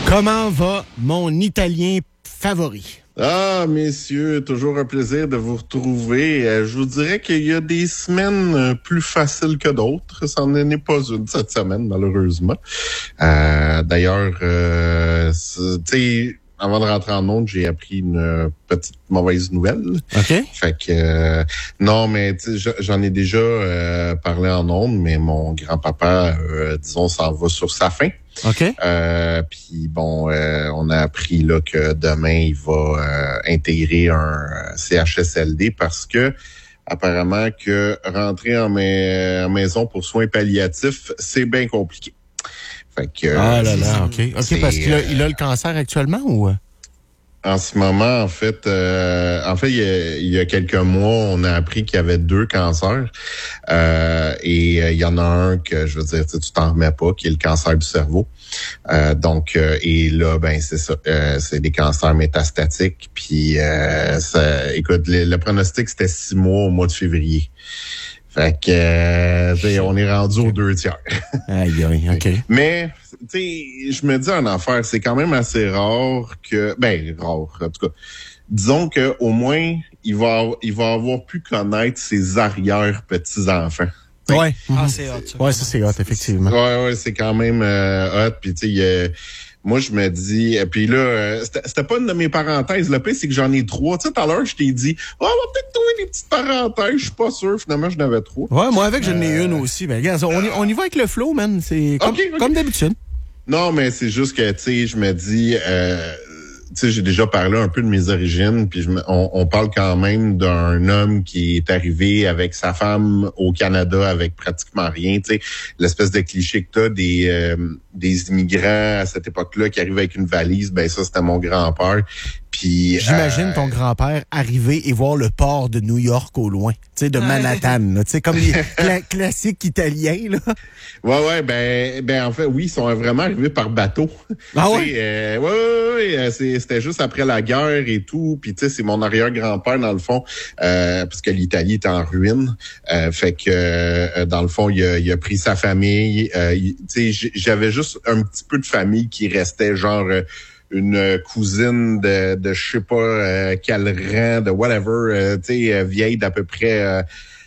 Comment va mon Italien favori? Ah, messieurs, toujours un plaisir de vous retrouver. Je vous dirais qu'il y a des semaines plus faciles que d'autres. Ça n'en est pas une cette semaine, malheureusement. D'ailleurs, tu sais, avant de rentrer en onde, j'ai appris une petite mauvaise nouvelle. OK. Fait que non, mais j'en ai déjà parlé en onde, mais mon grand-papa, disons, s'en va sur sa fin. OK. Puis bon, on a appris là que demain il va intégrer un CHSLD parce que apparemment que rentrer en maison pour soins palliatifs, c'est bien compliqué. Fait que Ah là là, OK. OK, parce qu'il a le cancer actuellement ou? En ce moment, en fait, il y a quelques mois, on a appris qu'il y avait 2 cancers. Et il y en a un que, je veux dire, tu t'en remets pas, qui est le cancer du cerveau. Et là, ben c'est ça, c'est des cancers métastatiques. Puis, écoute, le pronostic, c'était 6 mois au mois de février. Fait que, on est rendu aux 2/3. Aïe, aïe, OK. Mais, tu sais, je me dis en affaires, c'est quand même assez rare que, rare, en tout cas. Disons que au moins, il va avoir pu connaître ses arrière-petits-enfants. Ouais. Ah, c'est hot, ça. Ouais, ça, c'est hot, effectivement. Ouais, c'est quand même hot. Puis, tu sais, moi, je me dis... Puis là, c'était pas une de mes parenthèses. Le pire, c'est que j'en ai 3. Tu sais, tout à l'heure, je t'ai dit, on va peut-être trouver des petites parenthèses. Je suis pas sûr. Finalement, j'en avais 3. Ouais, moi, avec, j'en ai une aussi. Ben, regarde, on y va avec le flow, man. C'est comme d'habitude. Non, mais c'est juste que, tu sais, je me dis... tu sais, j'ai déjà parlé un peu de mes origines, puis on parle quand même d'un homme qui est arrivé avec sa femme au Canada avec pratiquement rien. Tu sais, l'espèce de cliché que t'as des immigrants à cette époque-là qui arrivent avec une valise, ben ça, c'était mon grand-père. Puis j'imagine ton grand-père arriver et voir le port de New York au loin, tu sais, de Manhattan, tu sais, comme les classiques italiens, là. Ouais, ben en fait, oui, ils sont vraiment arrivés par bateau. Ah ouais? C'était juste après la guerre et tout. Puis tu sais, c'est mon arrière-grand-père dans le fond, parce que l'Italie était en ruine. Fait que dans le fond, il a pris sa famille. Tu sais, j'avais juste un petit peu de famille qui restait, genre une cousine de je sais pas quel rang, de whatever, tu sais, vieille d'à peu près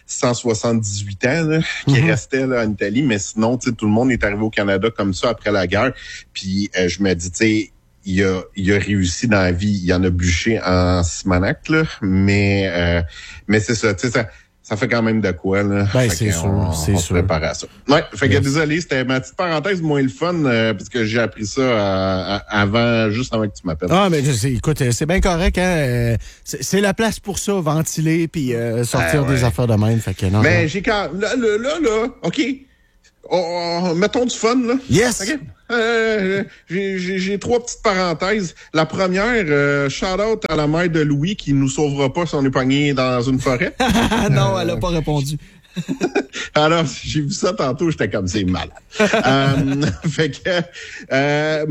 178 ans là, qui restait là en Italie, mais sinon, tu sais, tout le monde est arrivé au Canada comme ça après la guerre. Puis je me dis, tu sais, il a réussi dans la vie, il en a bûché en Simonac, là, mais c'est ça, tu sais, ça fait quand même de quoi, là. Ben, c'est sûr, on c'est sûr. se prépare à ça. Ouais, fait que désolé, c'était ma petite parenthèse moins le fun, parce que j'ai appris ça juste avant que tu m'appelles. Ah, mais écoute, c'est bien correct, hein. C'est la place pour ça, ventiler, puis sortir des affaires de même, fait que non. Mais j'ai quand là, OK. Mettons du fun, là. Yes! OK. J'ai 3 petites parenthèses. La première, shout-out à la mère de Louis qui nous sauvera pas si on est pogné dans une forêt. Non, elle a pas répondu. Alors, j'ai vu ça tantôt, j'étais comme, c'est malade. Fait que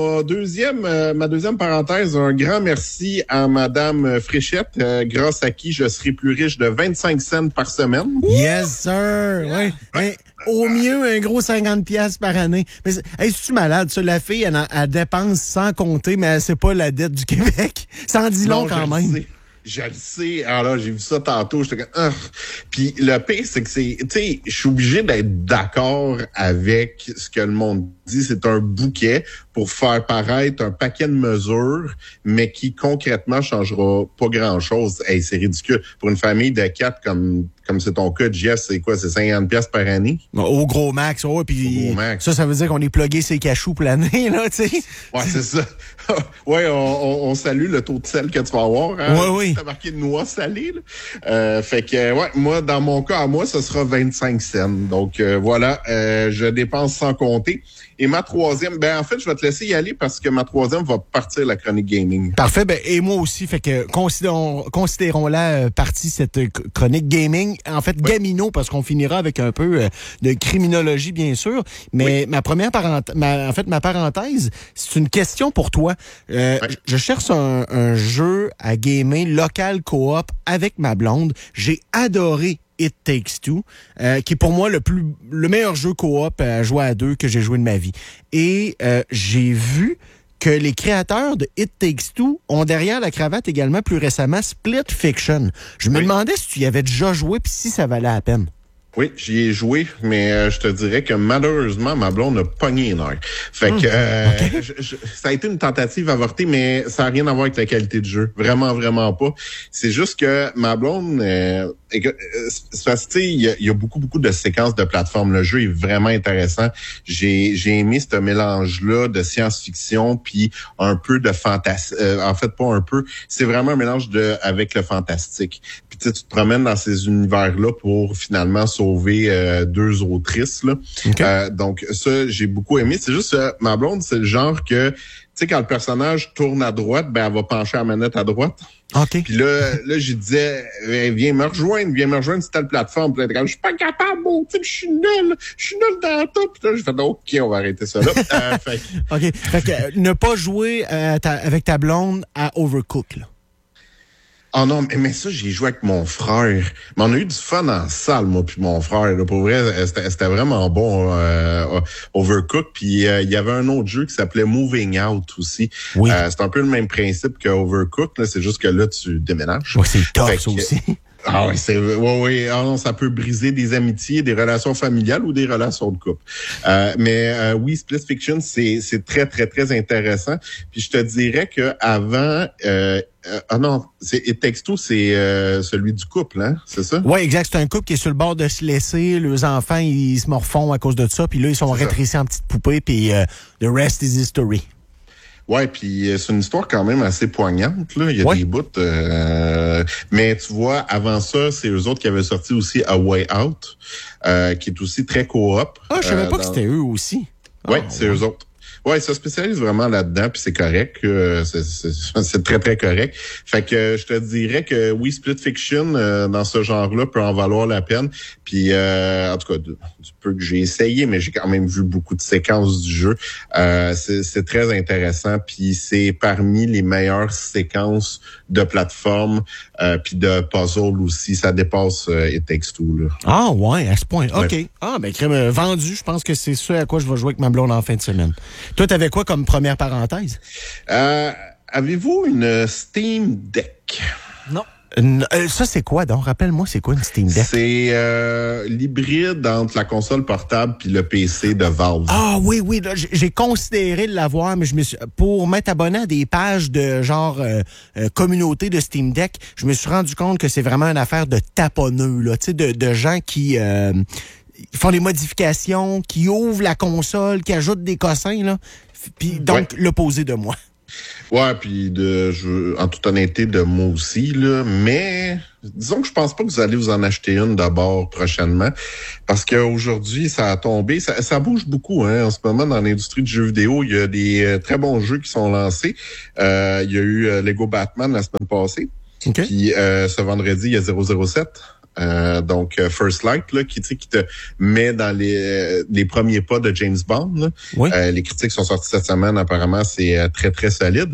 ma deuxième parenthèse, un grand merci à Madame Fréchette, grâce à qui je serai plus riche de 25 cents par semaine. Yes, sir! Oui. Ouais. Au mieux, un gros 50$ par année. Mais est-ce malade, ça? La fille, elle dépense sans compter, mais c'est pas la dette du Québec. Ça en dit long quand même. Je le sais. Alors là, j'ai vu ça tantôt. J'étais comme, Puis le pire, c'est que tu sais, je suis obligé d'être d'accord avec ce que le monde dit. C'est un bouquet pour faire paraître un paquet de mesures, mais qui concrètement changera pas grand-chose. Hey, c'est ridicule. Pour une famille de 4 comme c'est ton cas, Jess, c'est quoi? C'est 50$ par année? Au gros max, ouais. Puis ça veut dire qu'on est plugué ses cachous pour l'année, là, tu sais. Ouais, c'est ça. Ouais, on salue le taux de sel que tu vas avoir. Hein? Oui. T'as marqué noix salée, là. Fait que, ouais, moi, dans mon cas, à moi, ce sera 25 cents. Donc, voilà, je dépense sans compter. Et ma troisième, en fait, je vais te laisser y aller parce que ma troisième va partir la chronique gaming. Parfait, et moi aussi, fait que considérons-la partie, cette chronique gaming. En fait, gamino, parce qu'on finira avec un peu de criminologie, bien sûr. Mais ma parenthèse, c'est une question pour toi. Je cherche un jeu à gamer local coop avec ma blonde. J'ai adoré It Takes Two, qui est pour moi le meilleur jeu coop à jouer à 2 que j'ai joué de ma vie. Et j'ai vu que les créateurs de It Takes Two ont derrière la cravate également, plus récemment, Split Fiction. Je me demandais si tu y avais déjà joué puis si ça valait la peine. Oui, j'y ai joué, mais je te dirais que malheureusement, ma blonde a pogné une heure. Fait que ça a été une tentative avortée, mais ça n'a rien à voir avec la qualité du jeu. Vraiment, vraiment pas. C'est juste que ma blonde... c'est parce que il y a beaucoup de séquences de plateforme. Le jeu est vraiment intéressant. J'ai aimé ce mélange-là de science-fiction puis un peu de fantastique. En fait, pas un peu. C'est vraiment un mélange avec le fantastique. Puis tu te promènes dans ces univers-là pour finalement sauver deux autrices. Là. Okay. Donc ça, j'ai beaucoup aimé. C'est juste ma blonde, c'est le genre que tu sais, quand le personnage tourne à droite, ben elle va pencher la manette à droite. OK. Puis là, je disais, viens me rejoindre sur telle plateforme. Puis là, je suis pas capable, mon type, je suis nul dans le top. Puis là, j'ai fait, OK, on va arrêter ça là. OK. Fait que ne pas jouer avec ta blonde à Overcooked, là. Oh non, mais ça, j'ai joué avec mon frère. Mais on a eu du fun en salle, moi puis mon frère. Là. Pour vrai, c'était vraiment bon, Overcooked. Puis il y avait un autre jeu qui s'appelait Moving Out aussi. Oui. C'est un peu le même principe que Overcooked. Là. C'est juste que là, tu déménages. Oui, c'est top, ça aussi. Ah oui, ah non, ça peut briser des amitiés, des relations familiales ou des relations de couple. Mais oui, Split Fiction, c'est très, très, très intéressant. Puis je te dirais que avant non, It Takes Two, c'est celui du couple, hein, c'est ça? Oui, exact. C'est un couple qui est sur le bord de se laisser. Les enfants, ils se morfondent à cause de ça. Puis là, ils sont rétrécis en petites poupées. Puis the rest is history. Ouais, puis c'est une histoire quand même assez poignante, là. Il y a des bouts. Mais tu vois, avant ça, c'est eux autres qui avaient sorti aussi A Way Out, qui est aussi très coop. Ah, je savais pas que c'était eux aussi. Oui, c'est eux autres. Ouais, ça spécialise vraiment là-dedans, puis c'est correct. C'est très, très correct. Fait que je te dirais que oui, Split Fiction, dans ce genre-là, peut en valoir la peine. Puis, en tout cas, du peu que j'ai essayé, mais j'ai quand même vu beaucoup de séquences du jeu. C'est très intéressant, puis c'est parmi les meilleures séquences de plateforme, puis de puzzle aussi. Ça dépasse It Takes Two, là. Ah ouais, à ce point. OK. Ouais. Ah, ben crème vendu. Je pense que c'est ça à quoi je vais jouer avec ma blonde en fin de semaine. Toi, t'avais quoi comme première parenthèse? Avez-vous une Steam Deck? Non. Ça, c'est quoi, donc? Rappelle-moi, c'est quoi une Steam Deck? C'est l'hybride entre la console portable puis le PC de Valve. Ah oui, là, j'ai considéré de l'avoir, mais pour m'être abonné à des pages de genre communauté de Steam Deck, je me suis rendu compte que c'est vraiment une affaire de taponneux, là, tu sais, de gens qui font des modifications, qui ouvrent la console, qui ajoutent des cossins, là. Puis donc, l'opposé de moi. Ouais, puis en toute honnêteté, de moi aussi, là. Mais disons que je pense pas que vous allez vous en acheter une d'abord prochainement. Parce qu'aujourd'hui, ça a tombé. Ça bouge beaucoup, hein. En ce moment, dans l'industrie du jeu vidéo, il y a des très bons jeux qui sont lancés. Il y a eu Lego Batman la semaine passée. Okay. Puis ce vendredi, il y a 007. Donc First Light là, qui te met dans les premiers pas de James Bond. Là. Oui. Les critiques sont sorties cette semaine, apparemment c'est très très solide.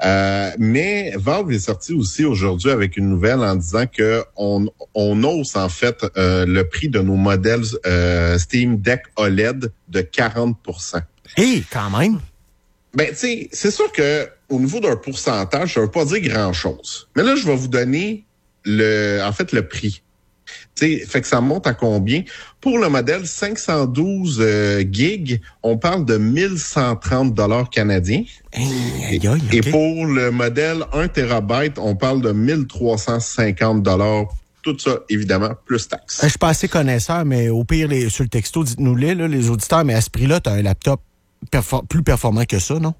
Mais Valve est sorti aussi aujourd'hui avec une nouvelle en disant que on hausse en fait le prix de nos modèles Steam Deck OLED de 40%. Hé, quand même. Ben tu sais, c'est sûr que au niveau d'un pourcentage, ça veut pas dire grand-chose. Mais là, je vais vous donner le prix. T'sais, fait que ça monte à combien? Pour le modèle 512 gigs, on parle de 1130 $ canadiens. Et pour le modèle 1 terabyte, on parle de 1350 $. Tout ça, évidemment, plus taxes. Je suis pas assez connaisseur, mais au pire, sur le texto, dites-nous-les, là, les auditeurs, mais à ce prix-là, tu as un laptop plus performant que ça, non?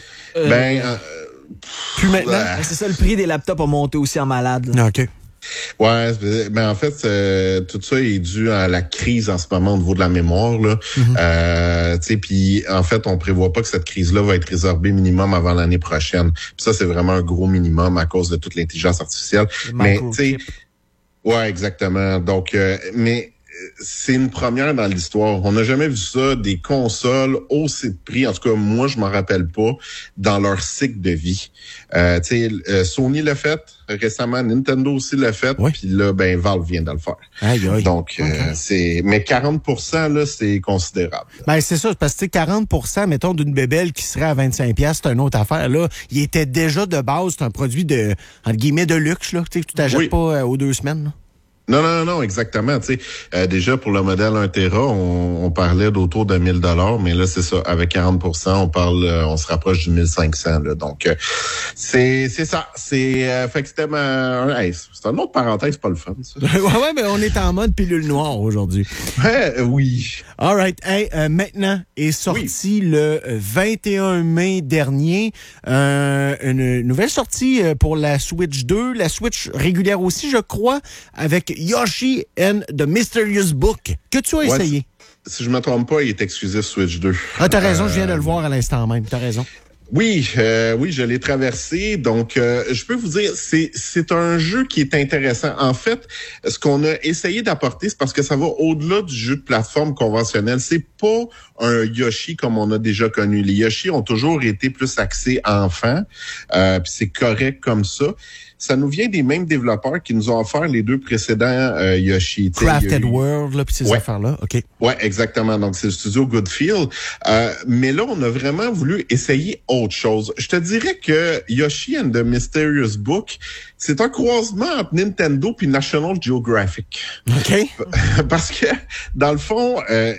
Plus maintenant. C'est ça, le prix des laptops a monté aussi en malade. Là. OK. Ouais, mais en fait, tout ça est dû à la crise en ce moment au niveau de la mémoire, là. Tu sais, puis en fait, on prévoit pas que cette crise-là va être résorbée minimum avant l'année prochaine. Puis ça, c'est vraiment un gros minimum à cause de toute l'intelligence artificielle. Mais tu sais, ouais, exactement. Donc, mais c'est une première dans l'histoire. On n'a jamais vu ça, des consoles aussi de prix. En tout cas, moi, je m'en rappelle pas dans leur cycle de vie. Sony l'a fait récemment, Nintendo aussi l'a fait, puis là, Valve vient de le faire. Aïe, aïe. Donc, mais 40%, là, c'est considérable. Ben, c'est ça, parce que 40%, mettons, d'une bébelle qui serait à 25$, c'est une autre affaire. Là, il était déjà de base, c'est un produit de, entre guillemets, de luxe, là. Tu sais, que tu t'achètes pas aux 2 semaines, là. Non, exactement. Tu sais, déjà pour le modèle 1 Tera, on parlait d'autour de 1 000 $, mais là c'est ça, avec 40%, on se rapproche du 1 500 là. Donc c'est ça. Fait que c'était c'est une autre parenthèse, pas le fun. Ça. ouais, mais on est en mode pilule noire aujourd'hui. Oui. All right. Hey, maintenant est sorti le 21 mai dernier une nouvelle sortie pour la Switch 2, la Switch régulière aussi, je crois, avec Yoshi and the Mysterious Book, que tu as essayé. Si je me trompe pas, il est exclusif Switch 2. Ah, t'as raison, je viens de le voir à l'instant même, t'as raison. Oui, je l'ai traversé. Donc, je peux vous dire, c'est un jeu qui est intéressant. En fait, ce qu'on a essayé d'apporter, c'est parce que ça va au-delà du jeu de plateforme conventionnel. C'est pas un Yoshi comme on a déjà connu. Les Yoshi ont toujours été plus axés enfants, puis c'est correct comme ça. Ça nous vient des mêmes développeurs qui nous ont offert les 2 précédents Yoshi. Crafted World, là, puis ces affaires-là. OK. Ouais, exactement. Donc, c'est le studio Goodfield. Mais là, on a vraiment voulu essayer autre chose. Je te dirais que Yoshi and the Mysterious Book, c'est un croisement entre Nintendo puis National Geographic. OK. Parce que, dans le fond,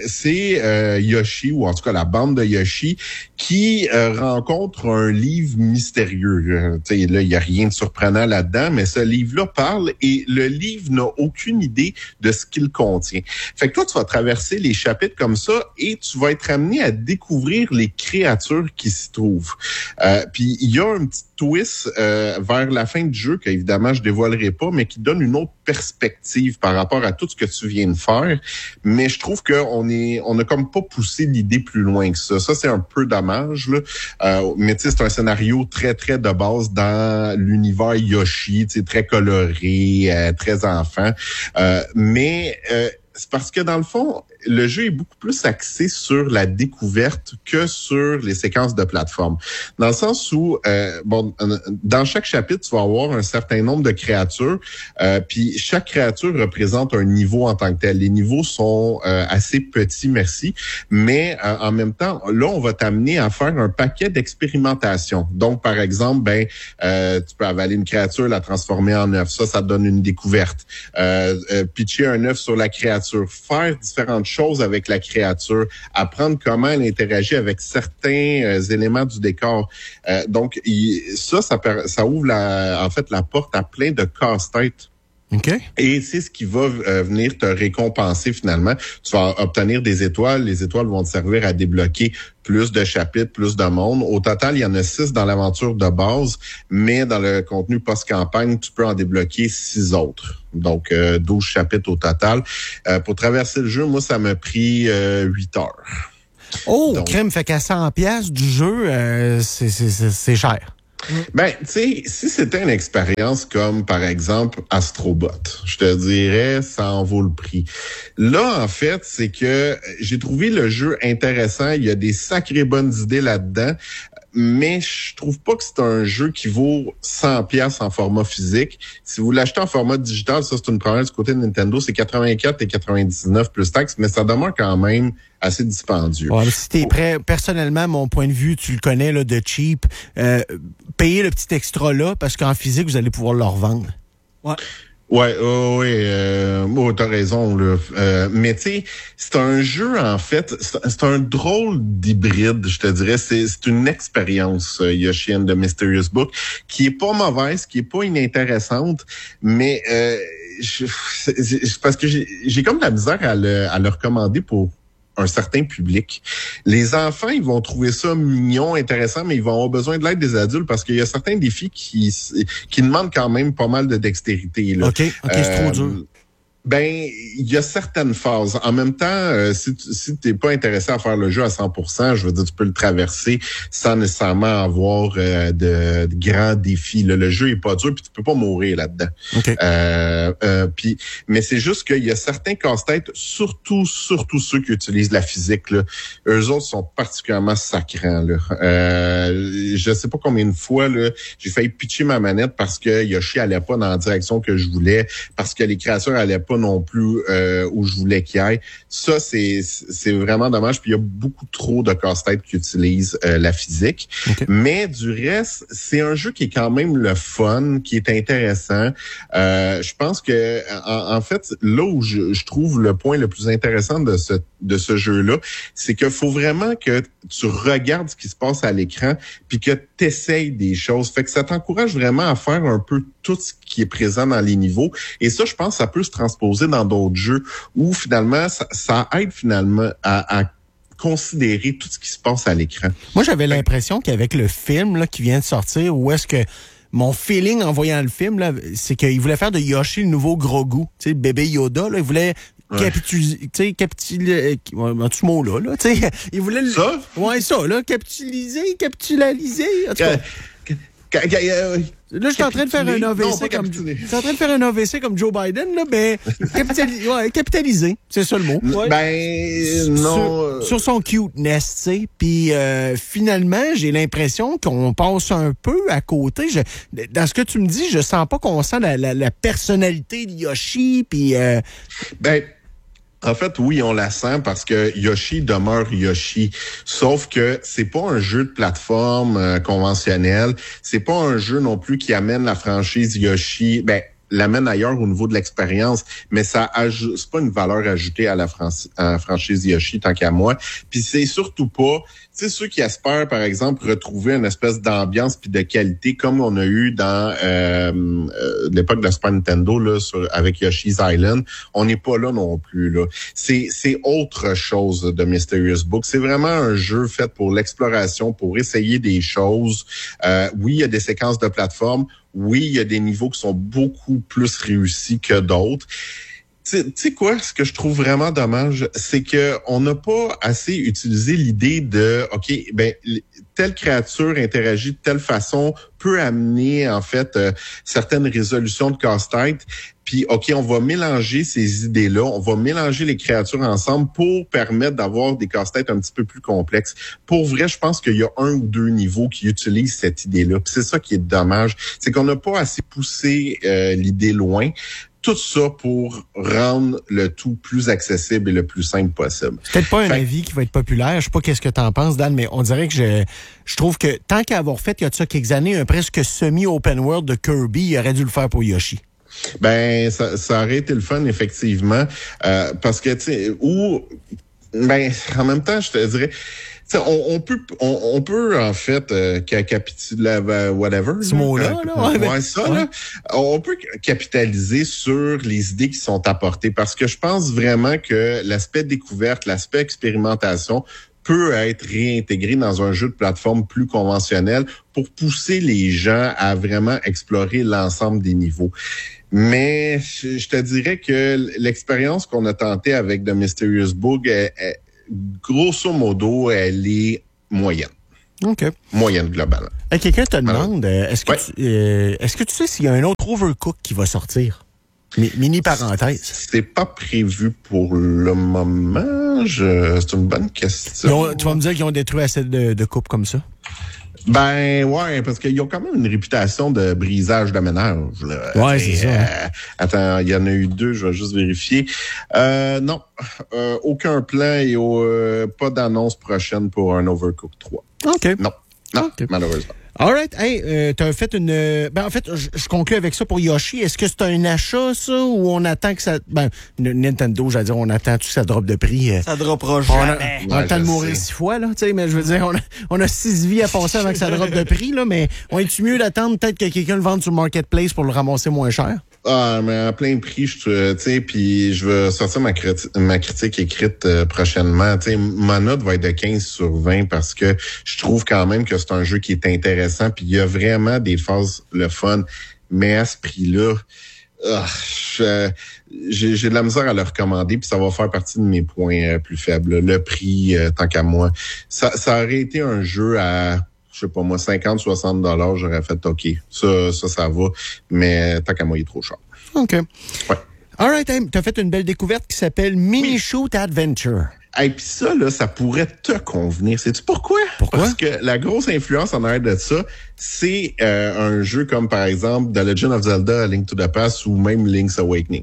c'est Yoshi, ou en tout cas la bande de Yoshi, qui rencontre un livre mystérieux. Tu sais, là, il n'y a rien de surprenant là-dedans, mais ce livre-là parle et le livre n'a aucune idée de ce qu'il contient. Fait que toi, tu vas traverser les chapitres comme ça et tu vas être amené à découvrir les créatures qui s'y trouvent. Puis il y a un petit twist vers la fin du jeu que évidemment je dévoilerai pas, mais qui donne une autre perspective par rapport à tout ce que tu viens de faire. Mais je trouve on a comme pas poussé l'idée plus loin que ça. Ça, c'est un peu dommage, là. Mais tu sais, c'est un scénario très, très de base dans l'univers Yoshi, tu sais, très coloré, très enfant. Mais c'est parce que dans le fond, le jeu est beaucoup plus axé sur la découverte que sur les séquences de plateforme. Dans le sens où, dans chaque chapitre, tu vas avoir un certain nombre de créatures, puis chaque créature représente un niveau en tant que tel. Les niveaux sont assez petits, merci, mais en même temps, là, on va t'amener à faire un paquet d'expérimentations. Donc, par exemple, tu peux avaler une créature, la transformer en œuf. Ça te donne une découverte. Pitcher un œuf sur la créature, faire différentes choses avec la créature, apprendre comment elle interagit avec certains éléments du décor. Donc, ça ouvre la porte à plein de casse-têtes. Okay. Et c'est ce qui va venir te récompenser finalement. Tu vas obtenir des étoiles. Les étoiles vont te servir à débloquer plus de chapitres, plus de monde. Au total, il y en a 6 dans l'aventure de base, mais dans le contenu post-campagne, tu peux en débloquer 6 autres. Donc, 12 chapitres au total. Pour traverser le jeu, moi, ça m'a pris 8 heures. Oh, crème, fait qu'à 100$ du jeu, c'est cher. Ben, tu sais, si c'était une expérience comme, par exemple, Astrobot, je te dirais, ça en vaut le prix. Là, en fait, c'est que j'ai trouvé le jeu intéressant. Il y a des sacrées bonnes idées là-dedans. Mais je trouve pas que c'est un jeu qui vaut 100$ en format physique. Si vous l'achetez en format digital, ça, c'est une première du côté de Nintendo, c'est 84 et 99 plus taxes, mais ça demeure quand même assez dispendieux. Ouais, si t'es prêt, personnellement, mon point de vue, tu le connais, là, de cheap, payez le petit extra-là, parce qu'en physique, vous allez pouvoir le revendre. Ouais. Ouais, t'as raison, là. Mais tu sais, c'est un jeu, en fait, c'est un drôle d'hybride, je te dirais. C'est une expérience, Yoshi and the Mysterious Book, qui est pas mauvaise, qui est pas inintéressante, mais parce que j'ai comme de la misère à le recommander pour un certain public. Les enfants, ils vont trouver ça mignon, intéressant, mais ils vont avoir besoin de l'aide des adultes parce qu'il y a certains défis qui demandent quand même pas mal de dextérité. Là. OK, c'est trop dur. Ben, il y a certaines phases. En même temps, si t'es pas intéressé à faire le jeu à 100%, je veux dire, tu peux le traverser sans nécessairement avoir de grands défis. Là, le jeu est pas dur, puis tu peux pas mourir là-dedans. Okay. Mais c'est juste qu'il y a certains casse-têtes, surtout ceux qui utilisent la physique. Là, eux autres sont particulièrement sacrants. Là. Je sais pas combien de fois là, j'ai failli pitcher ma manette parce que Yoshi allait pas dans la direction que je voulais, parce que les créatures allaient pas non plus où je voulais qu'il aille. Ça, c'est vraiment dommage. Puis il y a beaucoup trop de casse-têtes qui utilisent la physique. Okay. Mais du reste, c'est un jeu qui est quand même le fun, qui est intéressant. Je pense que en fait, là où je trouve le point le plus intéressant de ce jeu-là, c'est qu'il faut vraiment que tu regardes ce qui se passe à l'écran puis que tu essayes des choses. Fait que ça t'encourage vraiment à faire un peu tout ce qui est présent dans les niveaux. Et ça, je pense, ça peut se transposer dans d'autres jeux où finalement, ça aide finalement à considérer tout ce qui se passe à l'écran. Moi, j'avais l'impression qu'avec le film là, qui vient de sortir, où est-ce que mon feeling en voyant le film, là, c'est qu'il voulait faire de Yoshi le nouveau Grogu. Tu sais, bébé Yoda, là, il voulait capitaliser, ce mot-là, là, tu sais, il voulait le... Ça? Ouais, ça, là, capitaliser, en tout cas. Là, je suis en train de faire un AVC comme Joe Biden, là, mais capitaliser, c'est ça le mot. Ouais. Ben, non. Sur son cuteness, tu sais. Puis finalement, j'ai l'impression qu'on passe un peu à côté. Dans ce que tu me dis, je sens pas qu'on sent la personnalité de Yoshi, puis... Ben... En fait, oui, on la sent parce que Yoshi demeure Yoshi. Sauf que c'est pas un jeu de plateforme conventionnel. C'est pas un jeu non plus qui amène la franchise Yoshi, l'amène ailleurs au niveau de l'expérience, mais c'est pas une valeur ajoutée à la franchise Yoshi tant qu'à moi. Puis c'est surtout pas, tu sais, ceux qui espèrent, par exemple, retrouver une espèce d'ambiance puis de qualité comme on a eu dans l'époque de la Super Nintendo là, avec Yoshi's Island, on n'est pas là non plus là. C'est autre chose de Mysterious Book. C'est vraiment un jeu fait pour l'exploration, pour essayer des choses. Oui, il y a des séquences de plateforme. Oui, il y a des niveaux qui sont beaucoup plus réussis que d'autres. Tu sais quoi, ce que je trouve vraiment dommage, c'est que on n'a pas assez utilisé l'idée de, OK, telle créature interagit de telle façon peut amener, en fait, certaines résolutions de casse-tête. Puis, OK, on va mélanger ces idées-là, on va mélanger les créatures ensemble pour permettre d'avoir des casse-têtes un petit peu plus complexes. Pour vrai, je pense qu'il y a 1 ou 2 niveaux qui utilisent cette idée-là. Puis c'est ça qui est dommage, c'est qu'on n'a pas assez poussé l'idée loin. Tout ça pour rendre le tout plus accessible et le plus simple possible. C'est peut-être pas un avis qui va être populaire. Je sais pas qu'est-ce que t'en penses, Dan, mais on dirait que je trouve que tant qu'à avoir fait, il y a de ça quelques années, un presque semi-open world de Kirby, il aurait dû le faire pour Yoshi. Ben, ça aurait été le fun, effectivement. Parce que, tu sais, en même temps, je te dirais... On peut en fait capitaliser whatever. Ce mot-là, là. On peut capitaliser sur les idées qui sont apportées parce que je pense vraiment que l'aspect découverte, l'aspect expérimentation peut être réintégré dans un jeu de plateforme plus conventionnel pour pousser les gens à vraiment explorer l'ensemble des niveaux. Mais je te dirais que l'expérience qu'on a tentée avec The Mysterious Book grosso modo, elle est moyenne. OK. Moyenne globale. Quelqu'un te demande, est-ce que tu sais s'il y a un autre Overcooked qui va sortir? Mini parenthèse. C'est pas prévu pour le moment. C'est une bonne question. Tu vas me dire qu'ils ont détruit assez de coupes comme ça? Ben ouais, parce qu'ils ont quand même une réputation de brisage de ménage. Là. Ouais, c'est ça. Attends, il y en a eu 2, je vais juste vérifier. Non, aucun plan et pas d'annonce prochaine pour un Overcooked 3. OK. Non, okay. Malheureusement. All right. Hey, t'as fait une... en fait, je conclue avec ça pour Yoshi. Est-ce que c'est un achat, ça, ou on attend que ça... Nintendo, j'allais dire, on attend que ça drop de prix. Ça droppera jamais. On attend de mourir 6 fois, là, tu sais, mais je veux dire, on a 6 vies à passer avant que ça drop de prix, là, mais on est-tu mieux d'attendre peut-être que quelqu'un le vende sur Marketplace pour le ramasser moins cher? Ah, mais à plein prix, tu sais, puis je vais sortir ma critique écrite prochainement. Tu sais, ma note va être de 15 sur 20 parce que je trouve quand même que c'est un jeu qui est intéressant, puis il y a vraiment des phases le fun, mais à ce prix-là, J'ai de la misère à le recommander, puis ça va faire partie de mes points plus faibles. Le prix, tant qu'à moi. Ça aurait été un jeu à, je sais pas moi, 50-60 $, j'aurais fait OK. Ça va. Mais tant qu'à moi, il est trop cher. OK. Ouais. All right, t'as fait une belle découverte qui s'appelle Mini Shoot Adventure. Et puis ça, là, ça pourrait te convenir. Sais-tu pourquoi? Pourquoi? Parce que la grosse influence en arrière de ça, c'est un jeu comme, par exemple, The Legend of Zelda, A Link to the Past ou même Link's Awakening.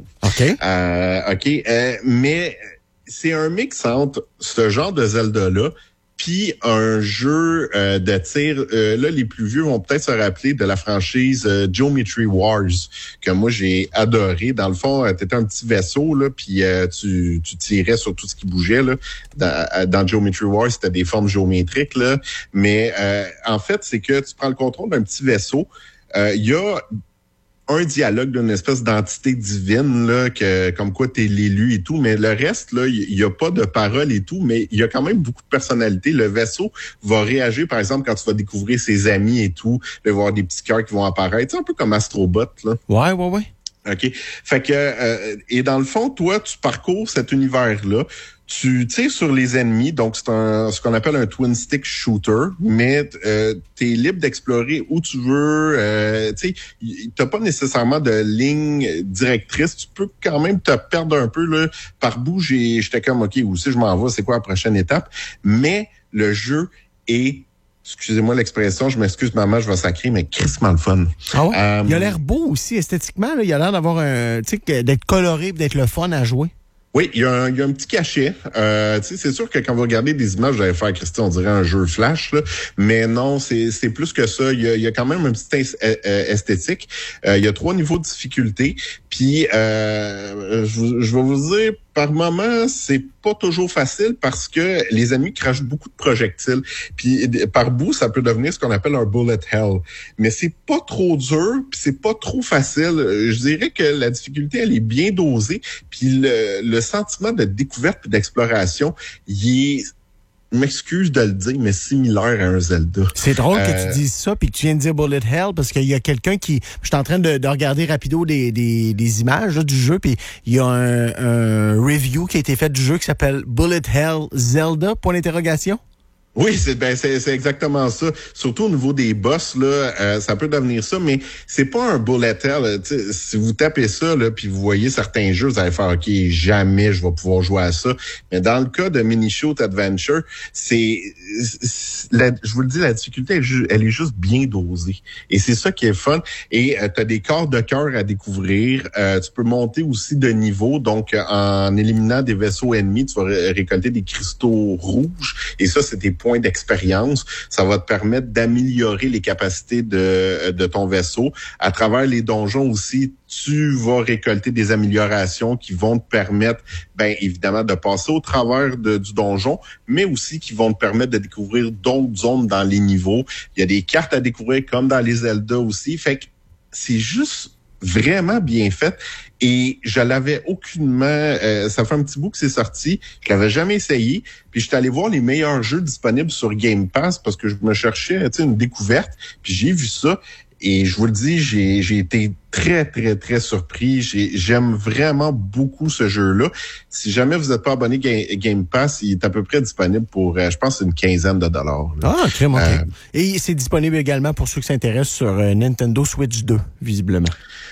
OK. Mais c'est un mix entre ce genre de Zelda-là puis un jeu de tir. Là, les plus vieux vont peut-être se rappeler de la franchise Geometry Wars, que moi, j'ai adoré. Dans le fond, t'étais un petit vaisseau, là, puis tu tirais sur tout ce qui bougeait. Là. Dans Geometry Wars, c'était des formes géométriques. Là. Mais en fait, c'est que tu prends le contrôle d'un petit vaisseau. Il y a un dialogue d'une espèce d'entité divine, là, que, comme quoi t'es l'élu et tout, mais le reste, là, il y a pas de parole et tout, mais il y a quand même beaucoup de personnalité. Le vaisseau va réagir, par exemple, quand tu vas découvrir ses amis et tout, il va y avoir des petits cœurs qui vont apparaître. C'est un peu comme Astrobot, là. Ouais. OK. Fait que, et dans le fond, toi, tu parcours cet univers-là. Tu tires sur les ennemis, donc c'est ce qu'on appelle un twin stick shooter, mais t'es libre d'explorer où tu veux. Tu sais, t'as pas nécessairement de ligne directrice. Tu peux quand même te perdre un peu là. Par bout, j'étais comme OK, où si je m'en vais, c'est quoi la prochaine étape? Mais le jeu est, excusez-moi l'expression, je m'excuse maman, je vais sacrer, mais crissement le fun. Ah ouais? Il a l'air beau aussi esthétiquement. Là. Il a l'air d'avoir d'être coloré, d'être le fun à jouer. Oui, il y a un petit cachet. C'est sûr que quand vous regardez des images, vous allez faire, Christian, on dirait un jeu flash, là. Mais non, c'est plus que ça. Il y a quand même un petit esthétique. Il y a 3 niveaux de difficulté. Puis, je vais vous dire, par moment, c'est pas toujours facile parce que les ennemis crachent beaucoup de projectiles. Puis, par bout, ça peut devenir ce qu'on appelle un bullet hell. Mais c'est pas trop dur, puis c'est pas trop facile. Je dirais que la difficulté, elle est bien dosée. Puis, le sentiment de découverte et d'exploration, il est, je m'excuse de le dire, mais similaire à un Zelda. C'est drôle que tu dises ça puis que tu viens de dire Bullet Hell parce qu'il y a quelqu'un qui... Je suis en train de regarder rapido des images là, du jeu puis il y a un review qui a été fait du jeu qui s'appelle Bullet Hell Zelda, point d'interrogation. Oui, c'est exactement ça. Surtout au niveau des boss, là, ça peut devenir ça, mais c'est pas un bullet hell. Si vous tapez ça, là, puis vous voyez certains jeux, vous allez faire OK, jamais je vais pouvoir jouer à ça. Mais dans le cas de Mini Shoot Adventure, je vous le dis, la difficulté, elle est juste bien dosée. Et c'est ça qui est fun. Et tu as des corps de cœur à découvrir. Tu peux monter aussi de niveau. Donc, en éliminant des vaisseaux ennemis, tu vas récolter des cristaux rouges. Et ça, c'est tes points d'expérience. Ça va te permettre d'améliorer les capacités de ton vaisseau. À travers les donjons aussi, tu vas récolter des améliorations qui vont te permettre, bien évidemment, de passer au travers du donjon, mais aussi qui vont te permettre de découvrir d'autres zones dans les niveaux. Il y a des cartes à découvrir comme dans les Zelda aussi. Fait que c'est juste vraiment bien fait. Et je l'avais aucunement... ça fait un petit bout que c'est sorti. Je l'avais jamais essayé. Puis je suis allé voir les meilleurs jeux disponibles sur Game Pass parce que je me cherchais une découverte. Puis j'ai vu ça. Et je vous le dis, j'ai été très, très, très surpris. J'aime vraiment beaucoup ce jeu-là. Si jamais vous n'êtes pas abonné Game Pass, il est à peu près disponible pour, je pense, une quinzaine de dollars. Là. Ah, très bon. Et c'est disponible également pour ceux qui s'intéressent sur Nintendo Switch 2, visiblement.